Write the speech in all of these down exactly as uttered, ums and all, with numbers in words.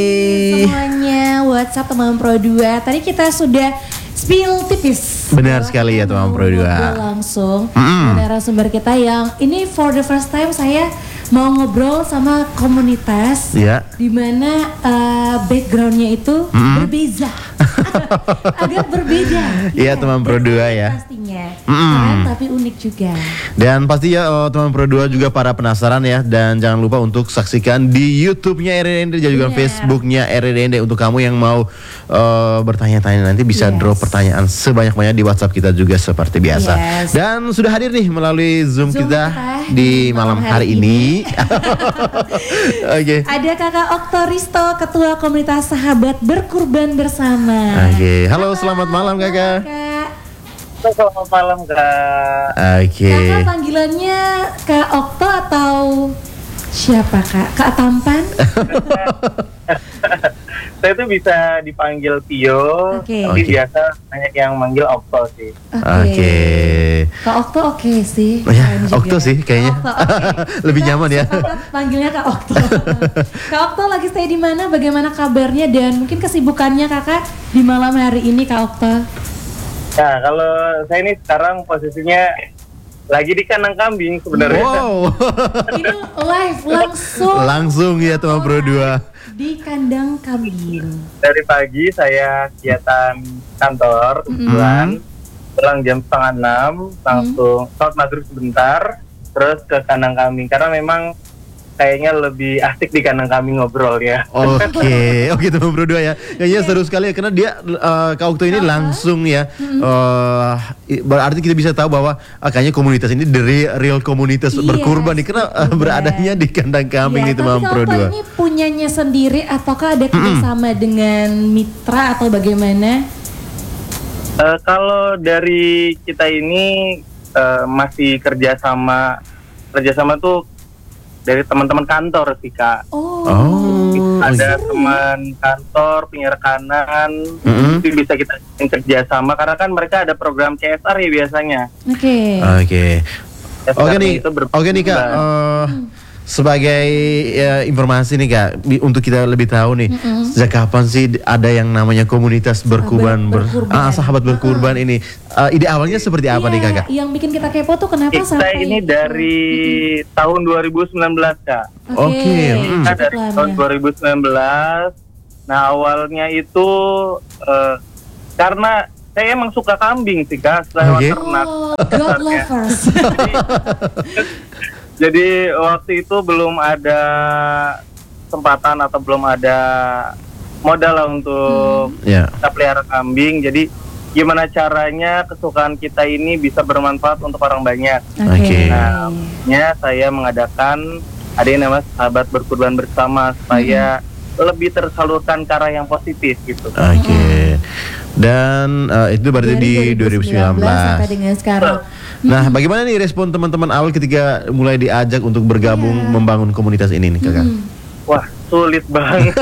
Semuanya, WhatsApp teman Pro dua. Tadi kita sudah spill tipis. Benar sekali ya teman Pro dua. Langsung mm-hmm. narasumber kita yang ini for the first time saya mau ngobrol sama komunitas yeah. di mana uh, backgroundnya itu mm-hmm. berbeda. Agak berbeda. Iya ya, teman Pro dua ya. Pastinya. Mm. Keren tapi unik juga. Dan pasti ya oh, teman Pro dua juga para penasaran ya. Dan jangan lupa untuk saksikan di YouTube-nya R R D N D dan juga Facebook-nya R R D N D untuk kamu yang mau uh, bertanya-tanya nanti bisa yes. drop pertanyaan sebanyak-banyak di WhatsApp kita juga seperti biasa. Yes. Dan sudah hadir nih melalui Zoom, Zoom kita, kita di malam hari, hari ini. Oke. Okay. Ada Kakak Okto Risto, Ketua Komunitas Sahabat Berkurban Bersama. Oke, okay. Halo, selamat malam Kakak. Halo, selamat malam Kak. Oke. Okay. Kakak panggilannya Kak Okto atau siapa Kak? Kak Tampan? Saya tuh bisa dipanggil Tio, okay. tapi okay. biasa banyak yang manggil Okto sih. Oke. Okay. Okay. Kak Okto oke okay sih. Oh ya, Okto sih kayaknya. Okto, okay. Lebih nyaman ya. Panggilnya Kak Okto. Kak Okto lagi stay di mana? Bagaimana kabarnya dan mungkin kesibukannya Kakak di malam hari ini Kak Okto? Nah, kalau saya ini sekarang posisinya lagi di kandang kambing sebenarnya. Wow. Ini live langsung. Langsung ya teman Pro dua. Di kandang kambing. Dari pagi saya kegiatan kantor kebetulan mm-hmm. pulang jam setengah enam langsung mm-hmm. sholat maghrib sebentar terus ke kandang kambing karena memang kayaknya lebih asik di kandang kambing ngobrol ya. Oke, okay. oke okay, teman Pro dua ya. Kayaknya seru sekali ya karena dia uh, Kak Okto ini langsung ya. Mm-hmm. Uh, berarti kita bisa tahu bahwa uh, kayaknya komunitas ini dari real komunitas yes, berkurban nih karena uh, beradanya di kandang kambing yeah, nih teman Pro dua. Ini punyanya sendiri ataukah ada kerjasama mm-hmm. dengan mitra atau bagaimana? Uh, kalau dari kita ini uh, masih kerjasama kerjasama tuh dari teman-teman kantor sih Kak. Oh. oh ada seru. Teman kantor punya rekanan, mm-hmm. itu bisa kita kerja sama karena kan mereka ada program C S R ya biasanya. Oke. Okay. Oke. Okay. Oke nih. Oke okay nih Kak. Uh, sebagai ya, informasi nih Kak, untuk kita lebih tahu nih, mm-hmm. sejak kapan sih ada yang namanya komunitas berkurban, ber, berkurban. Ah, sahabat berkurban uh-huh. ini? Uh, ide awalnya seperti apa yeah, nih Kakak? Yang bikin kita kepo tuh kenapa kita sampai ini dari mm-hmm. tahun dua ribu sembilan belas Kak. Oke. Okay. Okay. Hmm. Kita dari tahun dua ribu sembilan belas. Nah awalnya itu uh, karena saya emang suka kambing sih Kak, selain okay. ternak. Oh, God lovers. Jadi waktu itu belum ada kesempatan atau belum ada modal lah untuk hmm. yeah. kita pelihara kambing. Jadi gimana caranya kesukaan kita ini bisa bermanfaat untuk orang banyak. Oke. Okay. Nah, ya saya mengadakan ada yang namanya Sahabat Berkurban Bersama supaya hmm. lebih tersalurkan ke arah yang positif gitu. Oke. Okay. Dan uh, itu berarti di dua ribu sembilan belas sampai dengan sekarang. Nah, bagaimana nih respon teman-teman awal ketika mulai diajak untuk bergabung yeah. membangun komunitas ini nih Kakak? Hmm. Wah, sulit banget.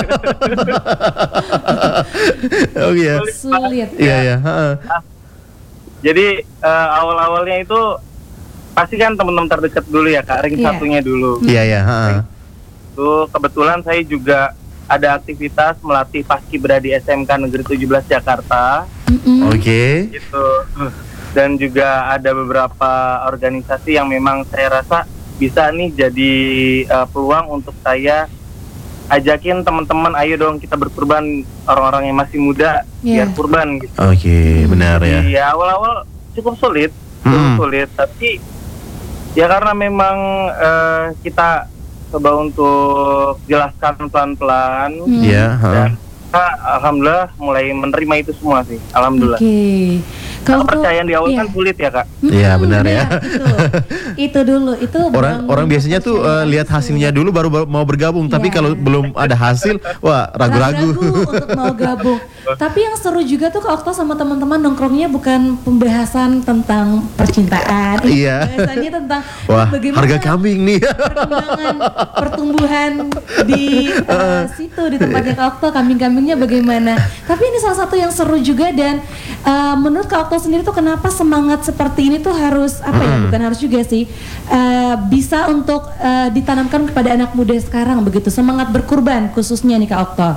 Oh iya. Sulit. Iya ya. Nah, jadi uh, awal-awalnya itu pasti kan teman-teman terdekat dulu ya Kak, ring yeah. satunya dulu. Iya ya. Itu kebetulan saya juga ada aktivitas melatih paskibra di S M K Negeri tujuh belas Jakarta. Mm-hmm. Oke. Okay. Gitu. Dan juga ada beberapa organisasi yang memang saya rasa bisa nih jadi uh, peluang untuk saya ajakin teman-teman, ayo dong kita berkurban, orang-orang yang masih muda yeah. biar kurban gitu. Oke, okay, benar ya. Iya, awal-awal cukup sulit, hmm. cukup sulit, tapi ya karena memang uh, kita coba untuk jelaskan pelan-pelan, hmm. yeah, huh. dan kita alhamdulillah mulai menerima itu semua sih, alhamdulillah. Oke. Okay. Kalau percayaan di awal iya. kan sulit ya Kak. Iya hmm, benar ya. Itu, itu dulu, itu orang orang biasanya tuh uh, lihat hasilnya dulu baru mau bergabung, yeah. tapi kalau belum ada hasil, wah ragu-ragu. Ragu untuk mau gabung. Tapi yang seru juga tuh Kak Okto sama teman-teman nongkrongnya bukan pembahasan tentang percintaan. Iya. Pembahasannya tentang Wah, bagaimana harga kambing nih. perkembangan pertumbuhan di uh, situ di tempatnya Kak Okto, kambing-kambingnya bagaimana. Tapi ini salah satu yang seru juga dan uh, menurut Kak Okto sendiri tuh kenapa semangat seperti ini tuh harus apa ya? Bukan harus juga sih uh, bisa untuk uh, ditanamkan kepada anak muda sekarang begitu, semangat berkurban khususnya nih Kak Okto.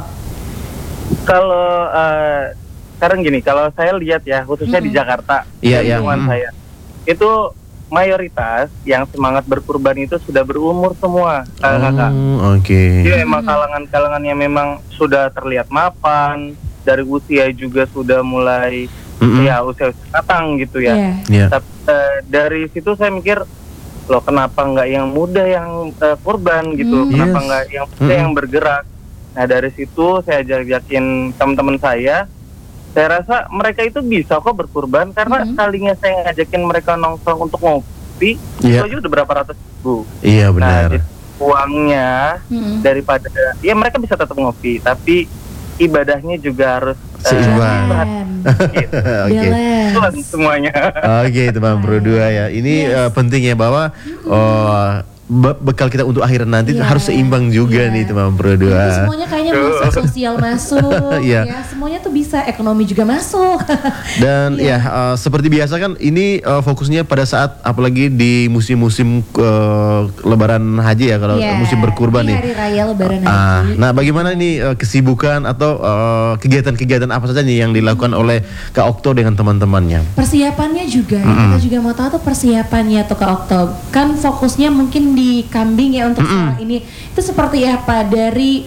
Kalau uh, sekarang gini, kalau saya lihat ya, khususnya Mm-mm. di Jakarta, Iya, di iya. lingkungan Mm. saya, itu mayoritas yang semangat berkurban itu sudah berumur semua, kakak-kakak. Oh, oke. Dia memang kalangan-kalangan yang memang sudah terlihat mapan, dari usia juga sudah mulai, Mm-mm. ya usia matang gitu ya. Iya. Iya. Tapi uh, dari situ saya mikir, loh kenapa nggak yang muda yang uh, kurban gitu, Mm. kenapa Yes. nggak yang muda Mm-mm. yang bergerak. Nah dari situ saya ajak-ajakin teman-teman saya, saya rasa mereka itu bisa kok berkurban karena Mm-hmm. sekalinya saya ngajakin mereka nongkrong untuk ngopi, Iya. itu aja udah berapa ratus ribu. Iya Nah benar. jadi uangnya Mm-mm. daripada, ya mereka bisa tetap ngopi, tapi ibadahnya juga harus eh, Seimbang. Keren. gitu. Oke. Balance. Tuhan semuanya. Oke teman Pro dua ya. Ini Yes. eh, penting ya bahwa oh, be- bekal kita untuk akhirat nanti Iya. harus seimbang juga Iya. nih teman Pro Nanti dua. semuanya kayaknya masuk, sosial masuk, Iya. ya semuanya tuh bisa, ekonomi juga masuk. Dan Iya. ya eh, seperti biasa kan ini eh, fokusnya pada saat apalagi di musim-musim eh, Lebaran Haji ya kalau Iya, musim berkurban di nih. hari raya Lebaran Ah, Haji. nah bagaimana nih eh, kesibukan atau eh, kegiatan-kegiatan apa saja nih yang dilakukan oleh Kak Okto dengan teman-temannya? Persiapannya juga, ya, kita juga mau tahu tuh persiapannya tuh Kak Okto. Kan fokusnya mungkin di kambing ya untuk sekarang ini. Itu seperti apa dari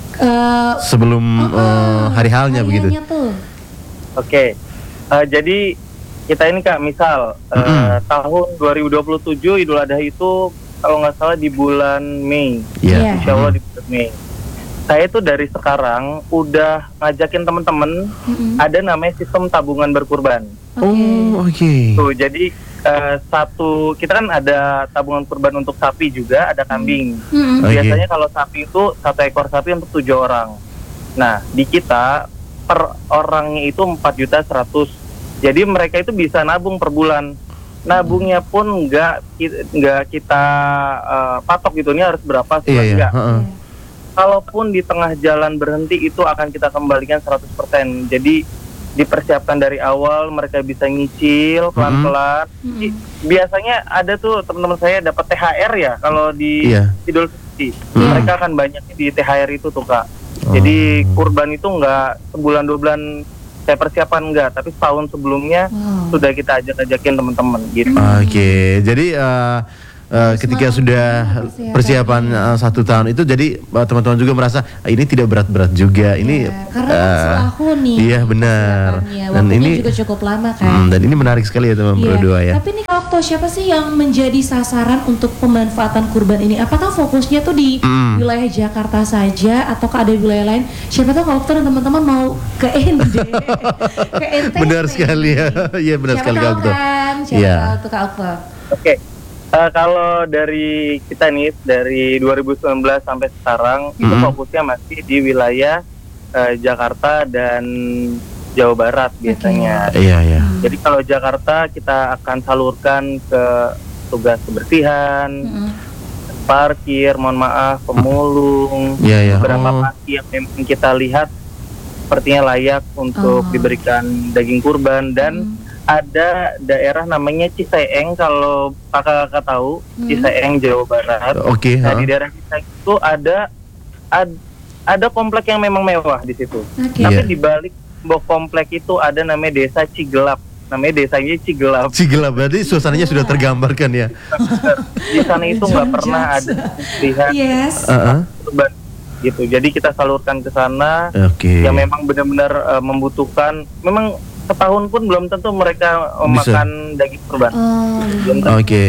eh, Sebelum oh, eh, hari halnya begitu. hariannya tuh. Oke, Eh, jadi kita ini Kak, misal eh, Mm-mm. tahun dua ribu dua puluh tujuh Idul Adha itu kalau nggak salah di bulan Mei, Iya. Iya. Insya Allah di bulan Mei. Saya tuh dari sekarang udah ngajakin teman-teman Mm-mm. ada namanya sistem tabungan berkurban. Oke. Oh, oke. Tuh, jadi eh, satu kita kan ada tabungan kurban untuk sapi juga, ada kambing. Mm-mm. Oke. Biasanya kalau sapi itu satu ekor sapi untuk tujuh orang. Nah di kita per orangnya itu empat juta seratus. Jadi mereka itu bisa nabung per bulan. Nabungnya pun nggak ki- nggak kita eh, patok gitu, ini harus berapa Iya, sebulan, iya. nggak. Heeh. Kalaupun di tengah jalan berhenti itu akan kita kembalikan seratus persen. Jadi dipersiapkan dari awal, mereka bisa nyicil pelan-pelan. Mm-mm. I- Biasanya ada tuh teman-teman saya dapat T H R ya kalau di Iya. Idul Fitri. Hmm. Mereka akan banyaknya di T H R itu tuh Kak. Jadi Oh. kurban itu nggak sebulan dua bulan saya persiapan enggak, tapi setahun sebelumnya Wow. sudah kita ajak-ajakin teman-teman gitu. Oke, jadi eh, eh, ketika Semangat sudah persiapan. persiapan eh, satu tahun itu, jadi eh, teman-teman juga merasa "Ah, ini tidak berat-berat juga. Ini Ya, karena kan eh, setahun nih. iya benar. persiapannya. Dan Waktunya ini juga cukup lama kan. hmm, dan ini menarik sekali ya teman Pro Iya. dua ya. Tapi nih Kak Okto, siapa sih yang menjadi sasaran untuk pemanfaatan kurban ini? Apakah fokusnya tuh di Mm. wilayah Jakarta saja ataukah ada wilayah lain? Siapa tahu Kak Okto dan teman-teman mau ke N D, ke N T T. Benar sekali ya. Iya benar Siapa sekali tahu Kak Okto. kan? Siapa Iya. tahu tuh Kak Okto. Oke. Eh, kalau dari kita nih dari dua ribu sembilan belas sampai sekarang itu Mm-mm. fokusnya masih di wilayah eh, Jakarta dan Jawa Barat biasanya. Iya iya. Jadi kalau Jakarta kita akan salurkan ke tugas kebersihan, Mm-mm. parkir, mohon maaf, pemulung, Iya iya. beberapa Oh. pasti yang memang kita lihat sepertinya layak untuk Oh. diberikan daging kurban. Dan Hmm. ada daerah namanya Ciseeng, kalau kakak-kakak tahu, Hmm. Ciseeng Jawa Barat. Oke. Nah di ha. daerah Ciseeng itu ada ad- ada komplek yang memang mewah di situ. Oke. Tapi Iya. di balik sebuah komplek itu ada namanya Desa Cigelap. Namanya desanya Cigelap. Cigelap, berarti suasananya sudah tergambarkan ya. Di sana itu nggak Jangan pernah judge. ada lihat Yes. Heeh. kurban gitu. Jadi kita salurkan ke sana. Oke. Yang memang benar-benar uh, membutuhkan. Memang setahun pun belum tentu mereka uh, Bisa. makan daging kurban. Oh. Belum tentu. Oke.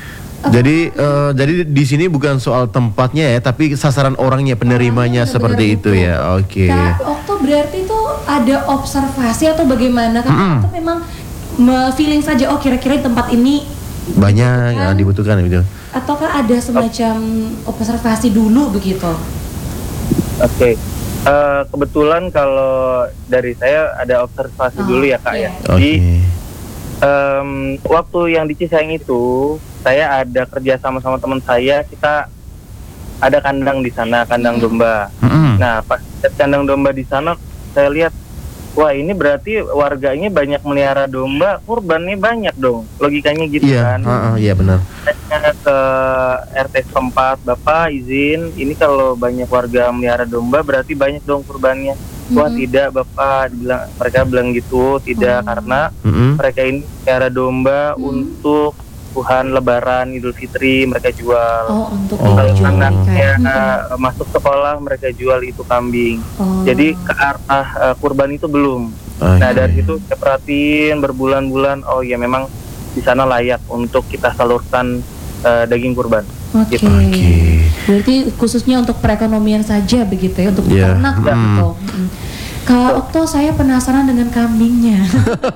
Jadi eh, jadi di sini bukan soal tempatnya ya, tapi sasaran orangnya, penerimanya Orangnya seperti benar-benar itu ya. Oke. Kak Okto berarti itu ada observasi atau bagaimana? Kan Mm-mm. atau memang me- feeling saja, oh kira-kira di tempat ini, Banyak yang dibutuhkan gitu. ataukah ada semacam observasi dulu begitu? Oke. Eh, kebetulan kalau dari saya ada observasi Oh, dulu ya kak iya. ya. Oke. Jadi em, waktu yang di Cisayong itu saya ada kerja sama sama teman saya, kita ada kandang di sana, kandang domba. Mm-mm. Nah pas lihat kandang domba di sana saya lihat, wah ini berarti warganya banyak melihara domba, kurbannya banyak dong, logikanya gitu Iya, kan. heeh, iya benar. Saya ke R T setempat, Bapak izin, ini kalau banyak warga melihara domba berarti banyak dong kurbannya. Wah Mhm. tidak Bapak, dibilang, mereka bilang gitu, tidak, Oh. karena Mm-mm. mereka ini melihara domba Hmm. untuk Tuhan Lebaran, Idul Fitri mereka jual. Oh, untuk Oh. Kalau dijual anaknya kan. uh, masuk sekolah mereka jual itu kambing. Oh. Jadi ke arah uh, kurban itu belum. Oke. Nah dari situ saya perhatiin berbulan-bulan, oh ya memang di sana layak untuk kita salurkan uh, daging kurban. Oke. Oke. Berarti khususnya untuk perekonomian saja begitu ya, untuk Iya. ternak Hmm. gitu. Mm. Kak Okto, saya penasaran dengan kambingnya.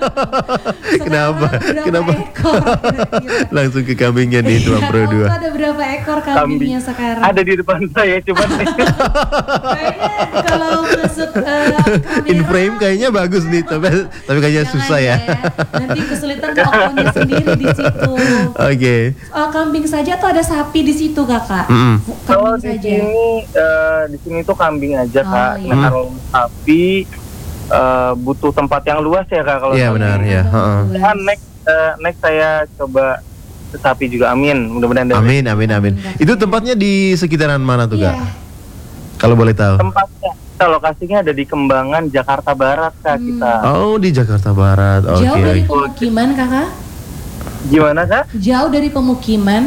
Kenapa? Sekarang berapa Kenapa? ekor kira-kira? Langsung ke kambingnya nih tuan Iya, Pro Okto dua. ada berapa ekor kambingnya sekarang? Ada di depan saya, cuman Kayaknya kalau masuk eh, kamera, In frame kayaknya bagus nih, tapi tapi kayaknya jangan susah ya. Nanti kesulitan Kak Oktonya sendiri di situ. Oke. Oh, kambing saja atau ada sapi di situ kakak? Mm-mm. kalau Kambing di saja. sini uh, di sini tuh kambing aja Oh, kak. iya. Nah, kalau sapi uh, butuh tempat yang luas ya kak. Kalau Iya sapi. benar ya. heeh. Nah, next uh, next saya coba ke sapi juga, amin. Mudah-mudahan ada Amin amin amin. Itu tempatnya di sekitaran mana tuh Iya. Kak? Kalau boleh tahu. tempatnya. Kita lokasinya ada di Kembangan, Jakarta Barat kak Hmm. kita. Oh di Jakarta Barat. Oke. Jauh dari oke. pemukiman kakak? Gimana kak? Jauh dari pemukiman?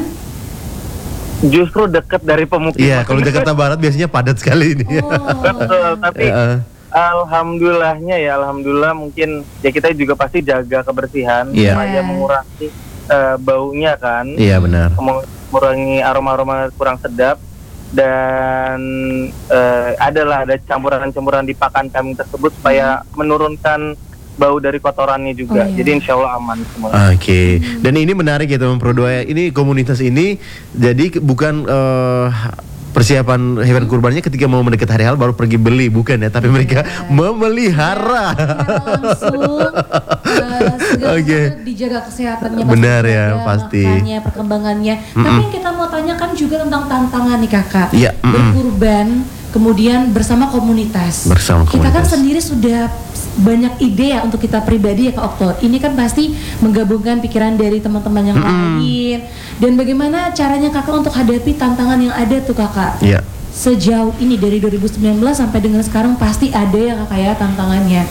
Justru dekat dari pemukiman. Iya kalau Jakarta Barat biasanya padat sekali ini. Oh. Betul, tapi Heeh. alhamdulillahnya ya, alhamdulillah mungkin ya kita juga pasti jaga kebersihan Iya. supaya mengurangi eh, baunya kan, Iya benar. mengurangi aroma-aroma kurang sedap, dan eh, adalah ada campuran-campuran di pakan kambing tersebut supaya menurunkan bau dari kotorannya Oh, juga. iya. Jadi insya Allah aman semua. Oke, dan ini menarik ya teman Pro dua ya. Ini komunitas ini jadi ke- bukan eh, persiapan hewan kurbannya ketika mau mendekat hari hal baru pergi beli, bukan ya, tapi mereka memelihara. Secara langsung eh, segala Oke. sesuatu dijaga kesehatannya, Benar ya, dijaga, pasti. makannya, perkembangannya. Tapi yang kita mau tanyakan juga tentang tantangan nih kakak. Iya, mm-mm. Berkurban, kemudian bersama komunitas. Bersama Kita kan komunitas. sendiri sudah banyak ide ya untuk kita pribadi ya Kak Okto. Ini kan pasti menggabungkan pikiran dari teman-teman yang lain. Dan bagaimana caranya kakak untuk hadapi tantangan yang ada tuh kakak? Iya. Sejauh ini dari dua ribu sembilan belas sampai dengan sekarang pasti ada ya kakak ya tantangannya.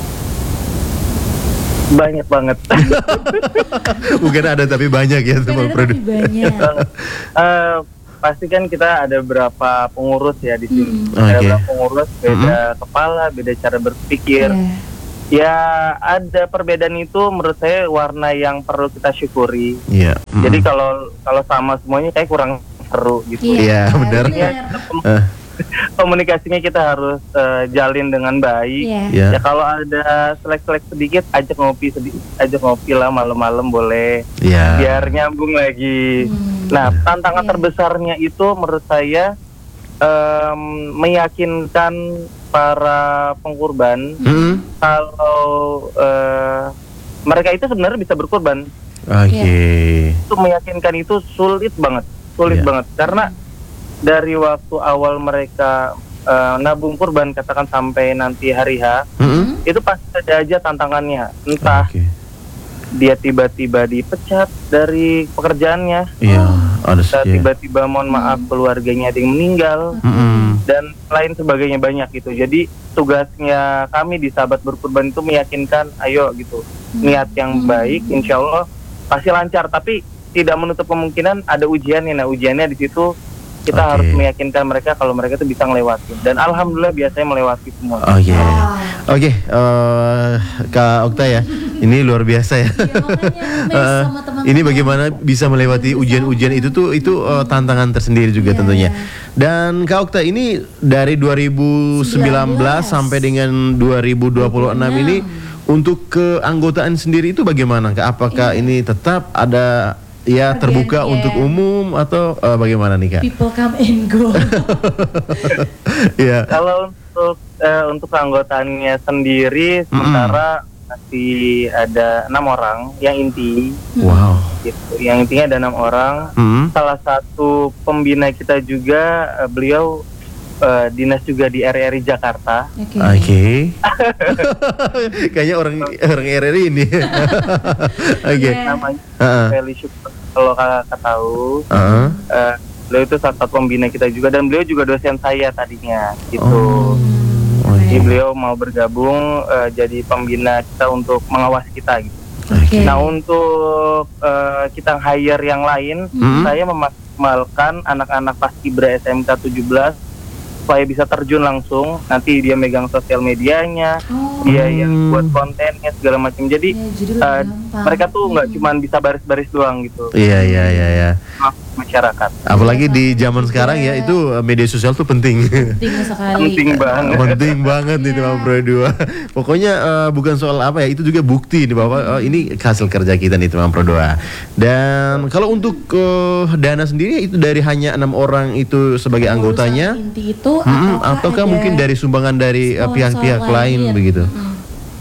Banyak banget. Bukan ada tapi banyak ya Bukan teman ada Pro tapi dua. banyak. Eh, pasti kan kita ada berapa pengurus ya di sini. Hmm. Ada Oke. berapa pengurus, beda kepala, beda cara berpikir. Iya. Ya ada perbedaan itu menurut saya warna yang perlu kita syukuri. Iya. mm. Jadi kalau kalau sama semuanya kayak kurang seru gitu. Iya, benar. Eh, Komunikasinya kita harus eh, jalin dengan baik. Iya. Iya. Ya kalau ada selek-selek sedikit, ajak ngopi sedikit, ajak ngopi lah malam-malam boleh. Iya. Biar nyambung lagi. Hmm. Nah, tantangan Iya. terbesarnya itu menurut saya em, meyakinkan para pengkurban Mm-mm. kalau eh, mereka itu sebenarnya bisa berkurban. Oke. Itu meyakinkan itu sulit banget, sulit Iya. banget karena dari waktu awal mereka eh, nabung kurban katakan sampai nanti hari H, Mm-mm. itu pasti ada aja tantangannya. Entah Oke. dia tiba-tiba dipecat dari pekerjaannya, Iya, ada entah sih. tiba-tiba mohon maaf keluarganya ada yang meninggal, Mm-mm. dan lain sebagainya banyak gitu. Jadi tugasnya kami di Sahabat Berkurban itu meyakinkan, ayo gitu, niat yang baik, insya Allah pasti lancar. Tapi tidak menutup kemungkinan ada ujiannya. Nah ujiannya di situ kita Oke. harus meyakinkan mereka kalau mereka itu bisa melewati. Dan alhamdulillah biasanya melewati semua. Oke. Wow. Oke, eh, Kak Okta ya. Ini luar biasa ya. Iya, makanya amazed Eh, sama teman-teman. ini bagaimana bisa melewati ujian-ujian itu tuh itu eh, tantangan tersendiri juga Iya. tentunya. Dan Kak Okta ini dari dua ribu sembilan belas sampai dengan dua ribu dua puluh enam ini untuk keanggotaan sendiri itu bagaimana Kak? Apakah Iya. ini tetap ada ya terbuka Pergantian. untuk umum atau eh, bagaimana nih Kak? People come and go. Iya. Kalau untuk untuk uh, untuk keanggotaannya sendiri sementara masih ada enam orang yang inti. Wow. Gitu. Yang intinya ada enam orang. Hmm. Salah satu pembina kita juga uh, beliau uh, dinas juga di R R I Jakarta. Oke. Oke. Kayaknya orang orang R R I ini. Oke. Yeah. Namanya Heeh. Feli Syukur, kalau kakak tahu. Heeh. Uh, beliau itu salah satu pembina kita juga dan beliau juga dosen saya tadinya gitu. Oh. Jadi beliau mau bergabung uh, jadi pembina kita untuk mengawasi kita gitu. Oke. Nah untuk uh, kita hire yang lain, Hmm. saya memaksimalkan anak-anak Paskibra S M K tujuh belas supaya bisa terjun langsung. Nanti dia megang sosial medianya, Oh. dia yang buat kontennya segala macam. Jadi, Ya, jadi lebih uh, gampang. mereka tuh nggak Hmm. cuma bisa baris-baris doang gitu. Iya iya iya ya. Masyarakat Apalagi di zaman Juga. sekarang ya itu uh, media sosial tuh penting. penting sekali. penting banget. penting banget nih teman Pro dua. Pokoknya uh, bukan soal apa ya, itu juga bukti nih bahwa uh, ini hasil kerja kita nih teman Pro dua. Dan kalau untuk uh, dana sendiri itu dari hanya enam orang itu sebagai anggotanya, Urusan inti itu hmm, ataukah ataukah ada mungkin dari sumbangan dari uh, sponsor pihak-pihak lain begitu. Hmm.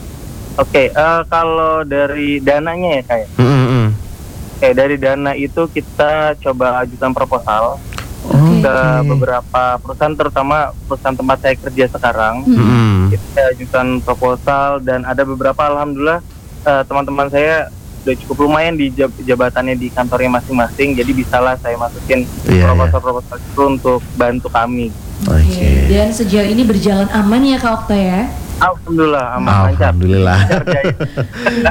Oke, eh, kalau dari dananya ya kayak, Hmm, hmm, hmm. kayak dari dana itu kita coba ajukan proposal Oke. ke beberapa perusahaan, terutama perusahaan tempat saya kerja sekarang. Hmm. Hmm. Kita ajukan proposal dan ada beberapa, alhamdulillah eh, teman-teman saya udah cukup lumayan di jab- jabatannya di kantornya masing-masing, jadi bisalah saya masukin Iya, proposal-proposal itu untuk bantu kami. Oke. Oke. Dan sejauh ini berjalan aman ya Kak Okta ya? Alhamdulillah aman lancar. Alhamdulillah. Kerjain. Iya.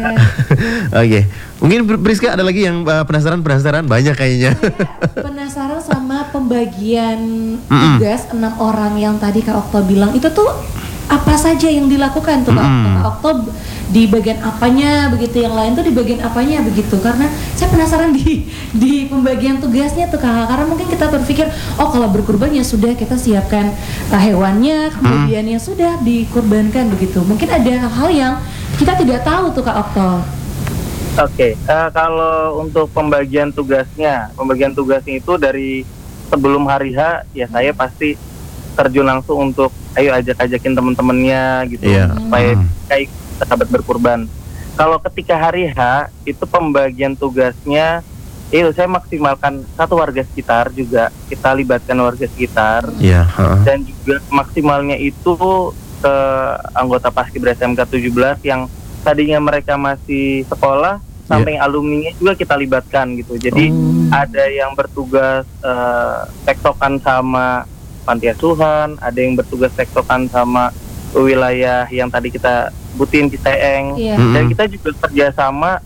Oke, mungkin Pr- Priska ada lagi yang uh, penasaran-penasaran banyak kayaknya. Penasaran sama pembagian Mm-mm. tugas enam orang yang tadi Kak Okta bilang itu tuh apa saja yang dilakukan tuh Kak Okta? Mm-mm. Kak Okta b- di bagian apanya begitu, yang lain tuh di bagian apanya begitu, karena saya penasaran di di pembagian tugasnya tuh Kak, karena mungkin kita berpikir oh kalau berkurban ya sudah kita siapkan uh, hewannya, kemudian ya sudah dikurbankan begitu, mungkin ada hal-hal yang kita tidak tahu tuh Kak Okta. Oke, eh, kalau untuk pembagian tugasnya, pembagian tugasnya itu dari sebelum hari H, ya saya pasti terjun langsung untuk ayo ajak-ajakin teman-temannya gitu, Iya. supaya Hmm. kayak sahabat berkurban. Kalau ketika hari H, itu pembagian tugasnya, itu saya maksimalkan satu warga sekitar juga, kita libatkan warga sekitar, Iya, heeh. dan juga maksimalnya itu ke anggota Paskibra S M K tujuh belas yang tadinya mereka masih sekolah sampai alumninya juga kita libatkan gitu. Jadi Oh. ada yang bertugas eh, tektokan sama panti asuhan, ada yang bertugas tektokan sama wilayah yang tadi kita sebutin Citeeng, Iya. Mm-mm. dan kita juga kerjasama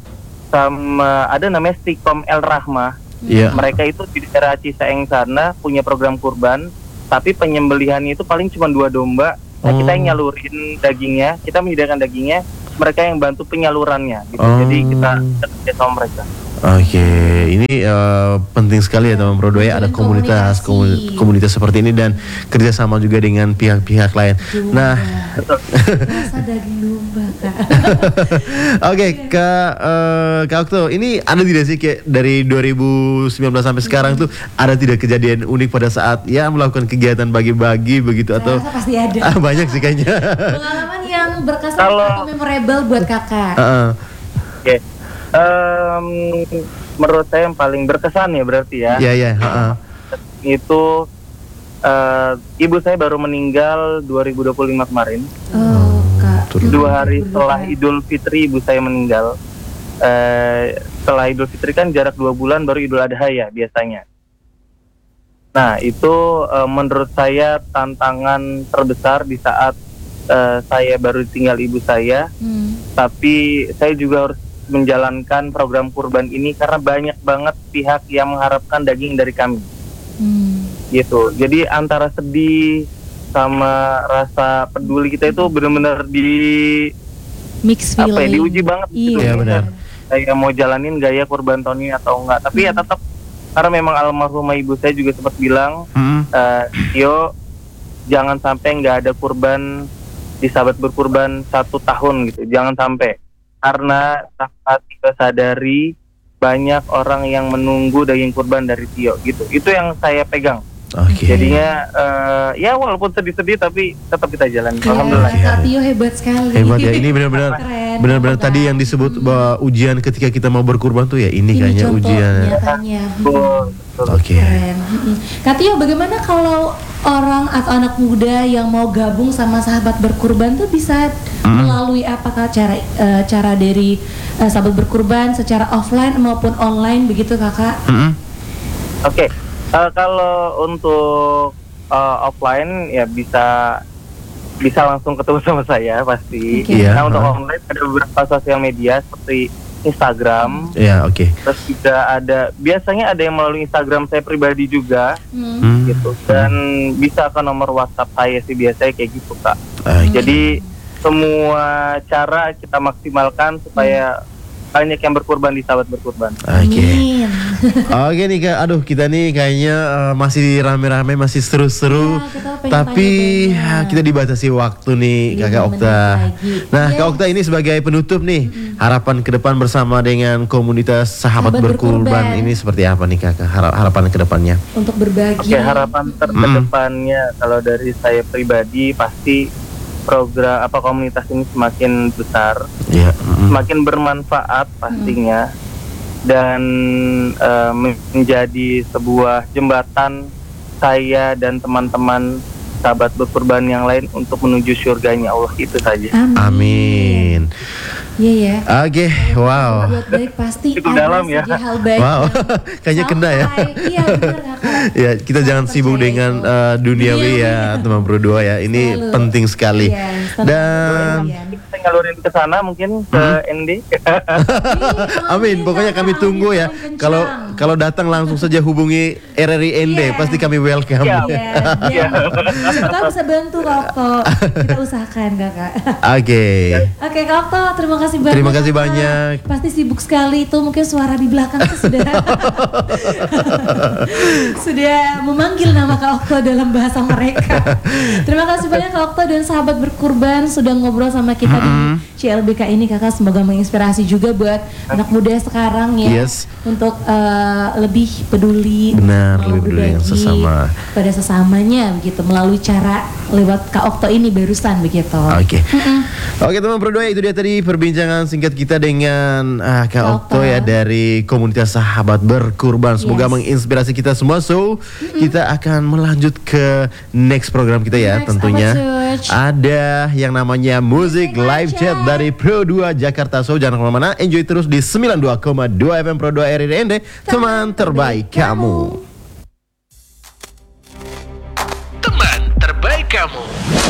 sama ada namanya Stikom El Rahmah. Iya. Mereka itu di daerah Citeeng sana punya program kurban, tapi penyembelihannya itu paling cuma dua domba. Nah, kita yang Oh. nyalurin dagingnya, kita menyediakan dagingnya, mereka yang bantu penyalurannya gitu. Oh. Jadi kita kerja sama mereka. Oke, ini eh, penting sekali ya teman Pro dua ya, ada Dan komunitas komunikasi. komu- komunitas seperti ini dan kerjasama juga dengan pihak-pihak lain. Nah, Betul. Rasa daging domba Kak. oke Kak eh, Kak Okto, ini ada tidak sih kayak dari dua ribu sembilan belas sampai sekarang tuh ada tidak kejadian unik pada saat ya melakukan kegiatan bagi-bagi begitu Saya atau rasa pasti ada. ah, banyak sih kayaknya. Pengalaman yang berkesan Kalau- atau memorable buat kakak. Heeh. Oke. Em, menurut saya yang paling berkesan ya berarti ya. Iya iya, heeh. Itu eh, ibu saya baru meninggal dua ribu dua puluh lima kemarin. Oh, Kak. Turut. Dua hari setelah Idul Fitri ibu saya meninggal. Eh, setelah Idul Fitri kan jarak dua bulan baru Idul Adha ya biasanya. Nah itu eh, menurut saya tantangan terbesar di saat eh, saya baru tinggal ibu saya. Hmm. Tapi saya juga harus menjalankan program kurban ini karena banyak banget pihak yang mengharapkan daging dari kami. Hmm. Gitu. Jadi antara sedih sama rasa peduli kita itu benar-benar di Mix apa ya, feeling. diuji banget gitu. Iya, Iya, benar. Saya mau jalanin gaya kurban tahun ini atau enggak. Tapi ya tetap karena memang almarhumah ibu saya juga sempat bilang, Hmm. eh, Tio jangan sampai nggak ada kurban di sahabat berkurban satu tahun gitu. Jangan sampai. Karena tanpa kita sadari banyak orang yang menunggu daging kurban dari Tio gitu. Itu yang saya pegang. Oke. Jadinya eh, ya walaupun sedih-sedih tapi tetap kita jalan. Ya, Alhamdulillah. Kak Tio hebat sekali. Hebat ya, ini benar-benar Keren, benar-benar hebat. tadi yang disebut bahwa ujian ketika kita mau berkurban tuh ya ini, Ini kayaknya contoh ujian. nyatanya. Betul, betul. Oke. Keren. Mm-mm. Kak Tio, bagaimana kalau orang atau anak muda yang mau gabung sama sahabat berkurban tuh bisa melalui apakah cara eh, cara dari eh, sahabat berkurban secara offline maupun online begitu Kakak? Mm-mm. Oke, eh, kalau untuk eh, offline ya bisa bisa langsung ketemu sama saya pasti. Oke. Iya, Nah untuk ha. online ada beberapa sosial media seperti Instagram, Ya, oke. terus juga ada biasanya ada yang melalui Instagram saya pribadi juga Hmm. Hmm. gitu, dan bisa ke nomor WhatsApp saya sih biasanya kayak gitu Kak. Oke. Jadi semua cara kita maksimalkan supaya banyak yang berkurban di sahabat berkurban. Oke. Amin. Oke nih Kak, aduh kita nih kayaknya eh, masih rame-rame, masih seru-seru, Ya, kita pengen tapi tanya ya, banyak. kita dibatasi waktu nih Lima Kakak menit Okta. lagi. Nah Yes. Kak Okta ini sebagai penutup nih, harapan ke depan bersama dengan komunitas sahabat, Sahabat berkurban. berkurban. Ini seperti apa nih Kakak, Har- harapan ke depannya? Untuk berbagi. Oke, harapan ter- Mm. kedepannya kalau dari saya pribadi pasti program apa komunitas ini semakin besar, Ya. mm. semakin bermanfaat pastinya, dan eh, menjadi sebuah jembatan saya dan teman-teman sahabat berkurban yang lain untuk menuju surganya Allah, itu saja. Amin. Amin. Iya ya. Oke, wow. Buat baik pasti Itu ada dalam ya. saja hal baik. Wow, kayaknya kena ya. Sampai. Iya benar Kakak. Ya, kita jangan Percaya sibuk itu. dengan eh, duniawi Duniawi. ya, teman berdua ya. Ini Selalu. penting sekali. Iya, selalu Dan kalian. Kita ngalurin ke sana mungkin ke N D. amin, pokoknya kami tunggu ya. Kalau kalau datang langsung saja hubungi R R I N D, Iya. pasti kami welcome. Iya. Iya, iya. Kita bisa bantu Kak Okto. Kita usahakan Kakak. Oke. Oke Kak Okto, terima kasih banyak. Terima kasih Kakak. banyak. Pasti sibuk sekali itu, mungkin suara di belakang tuh sudah sudah memanggil nama Kak Okto dalam bahasa mereka. Terima kasih banyak Kak Okto dan sahabat berkurban sudah ngobrol sama kita di C L B K ini Kakak. Semoga menginspirasi juga buat anak muda sekarang ya. Yes. Untuk eh, lebih peduli, Benar, mau lebih peduli dengan berbagi sesama. pada sesamanya begitu melalui cara lewat Kak Okto ini barusan begitu. Oke. Oke teman berdua, itu dia tadi perbincangan singkat kita dengan ah, Kak Kak Okto Okto. ya dari komunitas sahabat berkurban. Semoga Yes. menginspirasi kita semua. So, kita akan melanjut ke next program kita ya, Next, tentunya. apa, Coach? Ada yang namanya Musik Music Live Live Chat Chat. dari Pro dua Jakarta. So, jangan kemana-mana. Enjoy terus di sembilan puluh dua koma dua F M Pro dua R R I N D, teman terbaik kamu.